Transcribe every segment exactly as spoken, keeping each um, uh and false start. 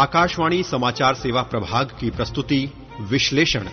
आकाशवाणी समाचार सेवा प्रभाग की प्रस्तुति विश्लेषण।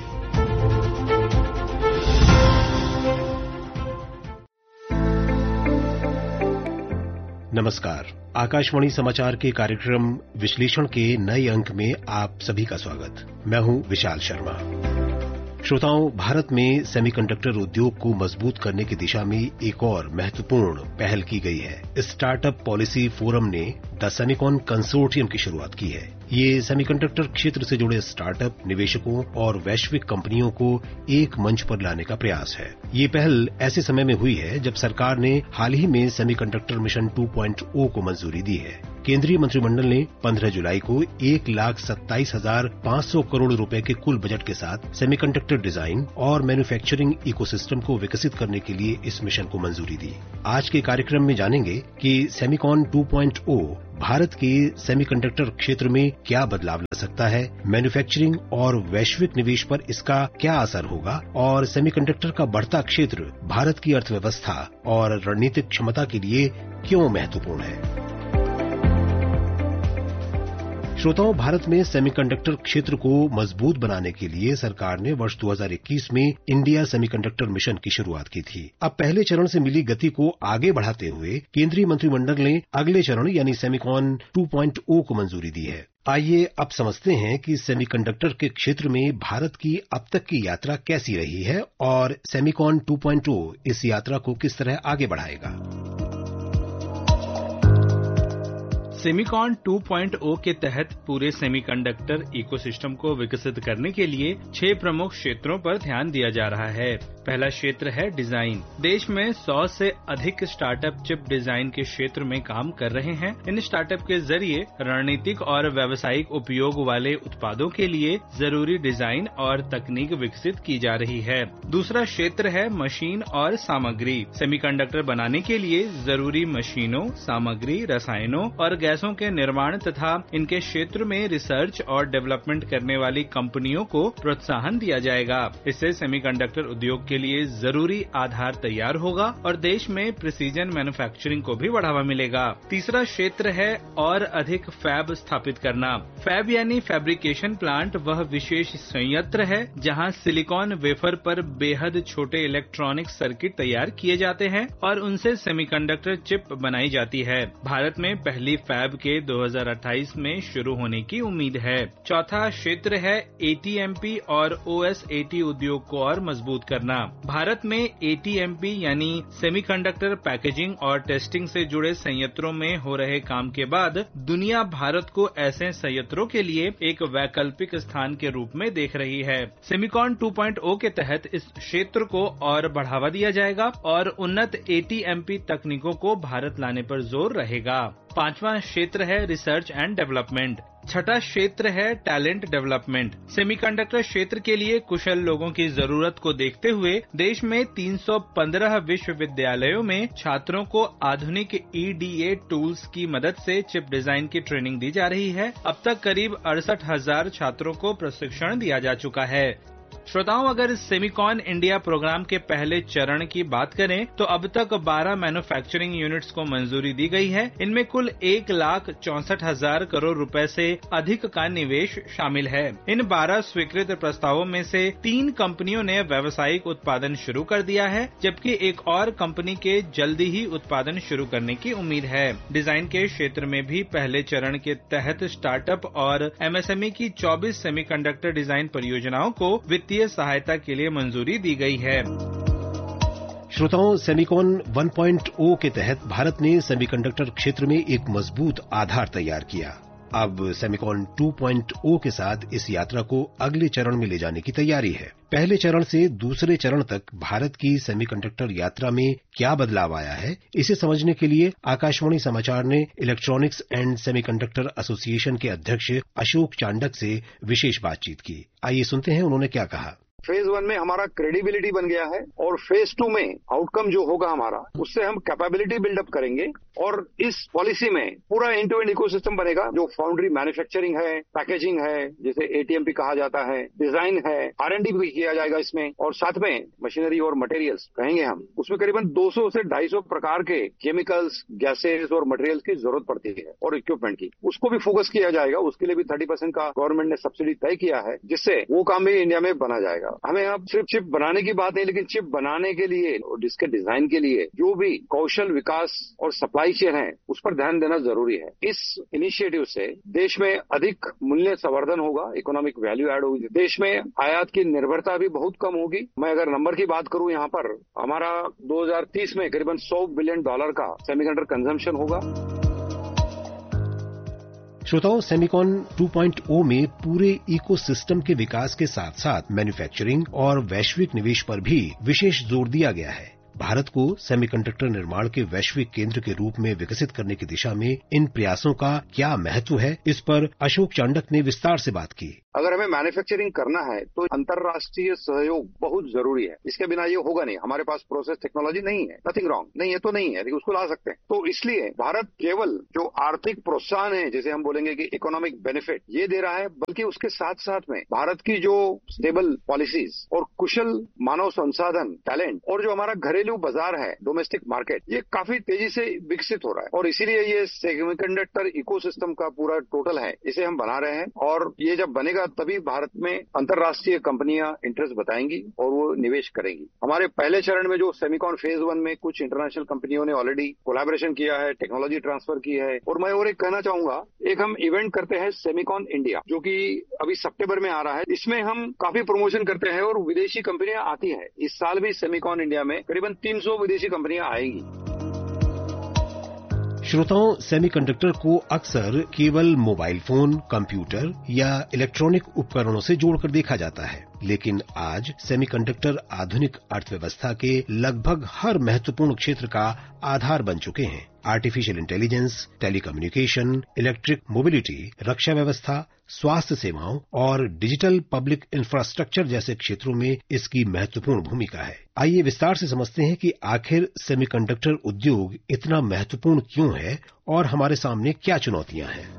नमस्कार। आकाशवाणी समाचार के कार्यक्रम विश्लेषण के नए अंक में आप सभी का स्वागत। मैं हूं विशाल शर्मा। श्रोताओं, भारत में सेमीकंडक्टर उद्योग को मजबूत करने की दिशा में एक और महत्वपूर्ण पहल की गई है। स्टार्टअप पॉलिसी फोरम ने द सेमिकॉन कंसोर्टियम की शुरुआत की है। ये सेमीकंडक्टर क्षेत्र से जुड़े स्टार्टअप, निवेशकों और वैश्विक कंपनियों को एक मंच पर लाने का प्रयास है। ये पहल ऐसे समय में हुई है जब सरकार ने हाल ही में सेमीकंडक्टर मिशन टू पॉइंट ओ को मंजूरी दी है। केंद्रीय मंत्रिमंडल ने पंद्रह जुलाई को एक लाख सत्ताईस हजार पांच सौ करोड़ रुपए के कुल बजट के साथ सेमीकंडक्टर डिजाइन और मैन्युफैक्चरिंग इकोसिस्टम को विकसित करने के लिए इस मिशन को मंजूरी दी। आज के कार्यक्रम में जानेंगे कि सेमिकॉन टू पॉइंट ओ भारत के सेमीकंडक्टर क्षेत्र में क्या बदलाव ला सकता है, मैन्युफैक्चरिंग और वैश्विक निवेश पर इसका क्या असर होगा और सेमीकंडक्टर का बढ़ता क्षेत्र भारत की अर्थव्यवस्था और रणनीतिक क्षमता के लिए क्यों महत्वपूर्ण है। श्रोताओं, भारत में सेमीकंडक्टर क्षेत्र को मजबूत बनाने के लिए सरकार ने वर्ष दो हज़ार इक्कीस में इंडिया सेमीकंडक्टर मिशन की शुरुआत की थी। अब पहले चरण से मिली गति को आगे बढ़ाते हुए केंद्रीय मंत्रिमंडल ने अगले चरण यानी सेमिकॉन टू पॉइंट ओ को मंजूरी दी है। आइए अब समझते हैं कि सेमीकंडक्टर के क्षेत्र में भारत की अब तक की यात्रा कैसी रही है और सेमिकॉन टू पॉइंट ओ इस यात्रा को किस तरह आगे बढ़ाएगा। सेमिकॉन टू पॉइंट ओ के तहत पूरे सेमीकंडक्टर इकोसिस्टम को विकसित करने के लिए छह प्रमुख क्षेत्रों पर ध्यान दिया जा रहा है। पहला क्षेत्र है डिजाइन। देश में सौ से अधिक स्टार्टअप चिप डिजाइन के क्षेत्र में काम कर रहे हैं। इन स्टार्टअप के जरिए रणनीतिक और व्यावसायिक उपयोग वाले उत्पादों के लिए जरूरी डिजाइन और तकनीक विकसित की जा रही है। दूसरा क्षेत्र है मशीन और सामग्री। सेमीकंडक्टर बनाने के लिए जरूरी मशीनों, सामग्री, रसायनों और गैसों के निर्माण तथा इनके क्षेत्र में रिसर्च और डेवलपमेंट करने वाली कंपनियों को प्रोत्साहन दिया जाएगा। इससे सेमीकंडक्टर उद्योग के लिए जरूरी आधार तैयार होगा और देश में प्रिसीजन मैन्युफैक्चरिंग को भी बढ़ावा मिलेगा। तीसरा क्षेत्र है और अधिक फैब स्थापित करना। फैब यानी फैब्रिकेशन प्लांट वह विशेष संयंत्र है जहां सिलिकॉन वेफर पर बेहद छोटे इलेक्ट्रॉनिक सर्किट तैयार किए जाते हैं और उनसे सेमीकंडक्टर चिप बनाई जाती है। भारत में पहली फैब के दो हज़ार अट्ठाईस में शुरू होने की उम्मीद है। चौथा क्षेत्र है ए टी एम पी और ओ एस ए टी उद्योग को और मजबूत करना। भारत में ए टी एम पी यानी सेमीकंडक्टर पैकेजिंग और टेस्टिंग से जुड़े संयंत्रों में हो रहे काम के बाद दुनिया भारत को ऐसे संयंत्रों के लिए एक वैकल्पिक स्थान के रूप में देख रही है। सेमिकॉन टू पॉइंट ओ के तहत इस क्षेत्र को और बढ़ावा दिया जाएगा और उन्नत ए टी एम पी तकनीकों को भारत लाने पर जोर रहेगा। पांचवा क्षेत्र है रिसर्च एंड डेवलपमेंट। छठा क्षेत्र है टैलेंट डेवलपमेंट। सेमीकंडक्टर क्षेत्र के लिए कुशल लोगों की जरूरत को देखते हुए देश में तीन सौ पंद्रह विश्वविद्यालयों में छात्रों को आधुनिक ई डी ए टूल्स की मदद से चिप डिजाइन की ट्रेनिंग दी जा रही है। अब तक करीब अड़सठ हजार छात्रों को प्रशिक्षण दिया जा चुका है। श्रोताओं, अगर सेमिकॉन इंडिया प्रोग्राम के पहले चरण की बात करें तो अब तक बारह मैन्युफैक्चरिंग यूनिट्स को मंजूरी दी गई है। इनमें कुल एक लाख चौसठ हजार करोड़ रुपए से अधिक का निवेश शामिल है। इन बारह स्वीकृत प्रस्तावों में से तीन कंपनियों ने व्यावसायिक उत्पादन शुरू कर दिया है, जबकि एक और कंपनी के जल्दी ही उत्पादन शुरू करने की उम्मीद है। डिजाइन के क्षेत्र में भी पहले चरण के तहत स्टार्टअप और एम एस एम ई की चौबीस सेमीकंडक्टर डिजाइन परियोजनाओं को वित्तीय सहायता के लिए मंजूरी दी गई है। श्रोताओं, सेमिकॉन वन पॉइंट ओ के तहत भारत ने सेमीकंडक्टर क्षेत्र में एक मजबूत आधार तैयार किया। अब सेमिकॉन टू पॉइंट ओ के साथ इस यात्रा को अगले चरण में ले जाने की तैयारी है। पहले चरण से दूसरे चरण तक भारत की सेमीकंडक्टर यात्रा में क्या बदलाव आया है, इसे समझने के लिए आकाशवाणी समाचार ने इलेक्ट्रॉनिक्स एंड सेमीकंडक्टर एसोसिएशन के अध्यक्ष अशोक चांडक से विशेष बातचीत की। आइए सुनते हैं उन्होंने क्या कहा। फेज वन में हमारा क्रेडिबिलिटी बन गया है और फेज टू में आउटकम जो होगा हमारा, उससे हम कैपेबिलिटी बिल्डअप करेंगे और इस पॉलिसी में पूरा एंड टू एंड इकोसिस्टम बनेगा, जो फाउंड्री मैन्युफैक्चरिंग है, पैकेजिंग है, जैसे एटीएमपी कहा जाता है, डिजाइन है, आर एंड डी भी किया जाएगा इसमें, और साथ में मशीनरी और मटेरियल्स कहेंगे हम, उसमें करीबन दो सौ से ढाई सौ प्रकार के केमिकल्स, गैसेज और मटेरियल्स की जरूरत पड़ती है और इक्विपमेंट की, उसको भी फोकस किया जाएगा। उसके लिए भी थर्टी परसेंट का गवर्नमेंट ने सब्सिडी तय किया है, जिससे वो काम भी इंडिया में बना जाएगा। हमें अब सिर्फ चिप बनाने की बात नहीं, लेकिन चिप बनाने के लिए और इसके डिजाइन के लिए जो भी कौशल विकास और सप्लाई चेन है, उस पर ध्यान देना जरूरी है। इस इनिशिएटिव से देश में अधिक मूल्य संवर्धन होगा, इकोनॉमिक वैल्यू एड होगी, देश में आयात की निर्भरता भी बहुत कम होगी। मैं अगर नंबर की बात करूं, यहाँ पर हमारा दो हज़ार तीस में करीबन सौ बिलियन डॉलर का सेमीकंडक्टर कंजम्पशन होगा। श्रोताओं, सेमिकॉन टू पॉइंट ओ में पूरे इकोसिस्टम के विकास के साथ साथ मैन्युफैक्चरिंग और वैश्विक निवेश पर भी विशेष जोर दिया गया है। भारत को सेमीकंडक्टर निर्माण के वैश्विक केंद्र के रूप में विकसित करने की दिशा में इन प्रयासों का क्या महत्व है, इस पर अशोक चांडक ने विस्तार से बात की। अगर हमें मैन्युफैक्चरिंग करना है तो अंतर्राष्ट्रीय सहयोग बहुत जरूरी है, इसके बिना ये होगा नहीं। हमारे पास प्रोसेस टेक्नोलॉजी नहीं है, नथिंग रॉन्ग, नहीं है तो नहीं है, लेकिन उसको ला सकते हैं। तो इसलिए भारत केवल जो आर्थिक प्रोत्साहन है, जैसे हम बोलेंगे कि इकोनॉमिक बेनिफिट, ये दे रहा है, बल्कि उसके साथ साथ में भारत की जो स्टेबल पॉलिसीज और कुशल मानव संसाधन, टैलेंट और जो हमारा घरेलू बाजार है, डोमेस्टिक मार्केट, ये काफी तेजी से विकसित हो रहा है। और इसीलिए ये सेमीकंडक्टर इकोसिस्टम का पूरा टोटल है, इसे हम बना रहे हैं। और ये जब बनेगा तभी भारत में अंतर्राष्ट्रीय कंपनियां इंटरेस्ट बताएंगी और वो निवेश करेंगी। हमारे पहले चरण में जो सेमिकॉन फेज वन में कुछ इंटरनेशनल कंपनियों ने ऑलरेडी कोलैबोरेशन किया है, टेक्नोलॉजी ट्रांसफर की है। और मैं और एक कहना चाहूंगा, एक हम इवेंट करते हैं सेमिकॉन इंडिया, जो कि अभी सितंबर में आ रहा है। इसमें हम काफी प्रमोशन करते हैं और विदेशी कंपनियां आती है। इस साल भी सेमिकॉन इंडिया में करीबन तीन सौ विदेशी कंपनियां आएंगी। श्रोताओं, सेमीकंडक्टर को अक्सर केवल मोबाइल फोन, कंप्यूटर या इलेक्ट्रॉनिक उपकरणों से जोड़कर देखा जाता है, लेकिन आज सेमीकंडक्टर आधुनिक अर्थव्यवस्था के लगभग हर महत्वपूर्ण क्षेत्र का आधार बन चुके हैं। Artificial intelligence, telecommunication, electric mobility, रक्षा व्यवस्था, स्वास्थ्य सेवाओं और डिजिटल पब्लिक इंफ्रास्ट्रक्चर जैसे क्षेत्रों में इसकी महत्वपूर्ण भूमिका है। आइए विस्तार से समझते हैं कि आखिर सेमीकंडक्टर उद्योग इतना महत्वपूर्ण क्यों है और हमारे सामने क्या चुनौतियां हैं।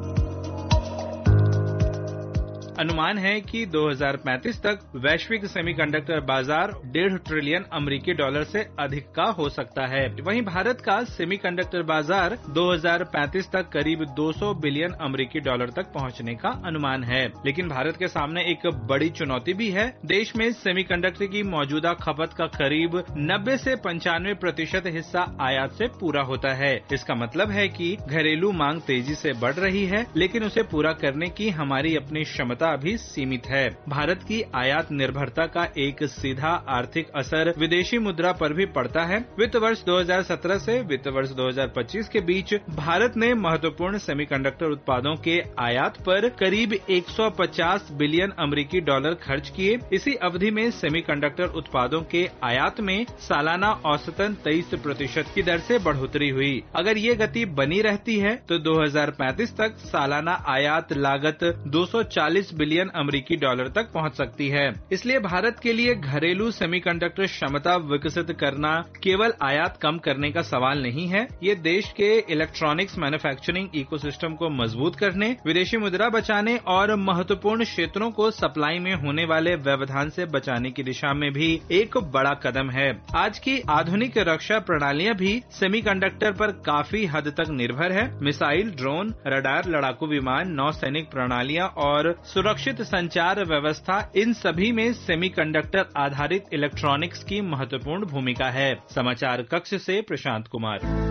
अनुमान है कि दो हज़ार पैंतीस तक वैश्विक सेमीकंडक्टर बाजार डेढ़ ट्रिलियन अमेरिकी डॉलर से अधिक का हो सकता है। वहीं भारत का सेमीकंडक्टर बाजार दो हज़ार पैंतीस तक करीब दो सौ बिलियन अमेरिकी डॉलर तक पहुंचने का अनुमान है। लेकिन भारत के सामने एक बड़ी चुनौती भी है। देश में सेमीकंडक्टर की मौजूदा खपत का करीब नब्बे से पंचानवे प्रतिशत हिस्सा आयात से पूरा होता है। इसका मतलब है कि घरेलू मांग तेजी से बढ़ रही है, लेकिन उसे पूरा करने की हमारी अपनी क्षमता अभी सीमित है। भारत की आयात निर्भरता का एक सीधा आर्थिक असर विदेशी मुद्रा पर भी पड़ता है। वित्त वर्ष दो हज़ार सत्रह से वित्त वर्ष दो हज़ार पच्चीस के बीच भारत ने महत्वपूर्ण सेमीकंडक्टर उत्पादों के आयात पर करीब एक सौ पचास बिलियन अमेरिकी डॉलर खर्च किए। इसी अवधि में सेमीकंडक्टर उत्पादों के आयात में सालाना औसतन तेईस प्रतिशत की दर से बढ़ोतरी हुई। अगर ये गति बनी रहती है तो दो हज़ार पैंतीस तक सालाना आयात लागत दो सौ चालीस बिलियन अमेरिकी डॉलर तक पहुंच सकती है। इसलिए भारत के लिए घरेलू सेमीकंडक्टर क्षमता विकसित करना केवल आयात कम करने का सवाल नहीं है, ये देश के इलेक्ट्रॉनिक्स मैन्युफैक्चरिंग इकोसिस्टम को मजबूत करने, विदेशी मुद्रा बचाने और महत्वपूर्ण क्षेत्रों को सप्लाई में होने वाले व्यवधान से बचाने की दिशा में भी एक बड़ा कदम है। आज की आधुनिक रक्षा प्रणालियां भी सेमीकंडक्टर पर काफी हद तक निर्भर है। मिसाइल, ड्रोन, रडार, लड़ाकू विमान, नौसैनिक प्रणालियां और सुरक्षित संचार व्यवस्था, इन सभी में सेमीकंडक्टर आधारित इलेक्ट्रॉनिक्स की महत्वपूर्ण भूमिका है। समाचार कक्ष से प्रशांत कुमार।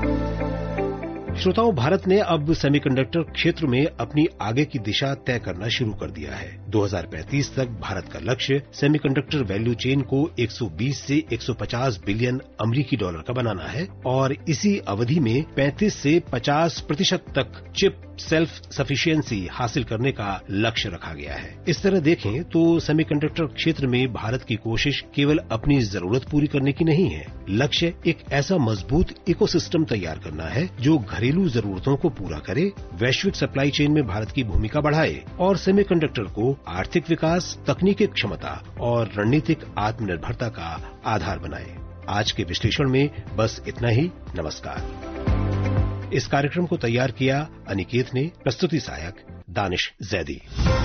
श्रोताओं, भारत ने अब सेमीकंडक्टर क्षेत्र में अपनी आगे की दिशा तय करना शुरू कर दिया है। दो हज़ार पैंतीस तक भारत का लक्ष्य सेमीकंडक्टर वैल्यू चेन को एक सौ बीस से एक सौ पचास बिलियन अमेरिकी डॉलर का बनाना है और इसी अवधि में पैंतीस से पचास प्रतिशत तक चिप सेल्फ सफिशिएंसी हासिल करने का लक्ष्य रखा गया है। इस तरह देखें तो सेमीकंडक्टर क्षेत्र में भारत की कोशिश केवल अपनी जरूरत पूरी करने की नहीं है। लक्ष्य एक ऐसा मजबूत इकोसिस्टम तैयार करना है जो घरेलू जरूरतों को पूरा करे, वैश्विक सप्लाई चेन में भारत की भूमिका बढ़ाए और सेमीकंडक्टर को आर्थिक विकास, तकनीकी क्षमता और रणनीतिक आत्मनिर्भरता का आधार बनाए। आज के विश्लेषण में बस इतना ही। नमस्कार। इस कार्यक्रम को तैयार किया अनिकेत ने, प्रस्तुति सहायक दानिश जैदी।